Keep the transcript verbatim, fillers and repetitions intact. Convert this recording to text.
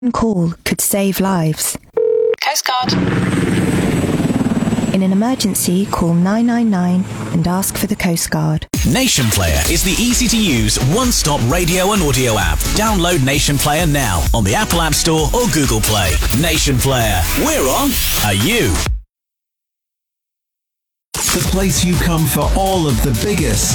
One call could save lives. Coast Guard. In an emergency, call nine nine nine and ask for the Coast Guard. Nation Player is the easy-to-use, one-stop radio and audio app. Download Nation Player now on the Apple App Store or Google Play. Nation Player. We're on. Are you? The place you come for all of the biggest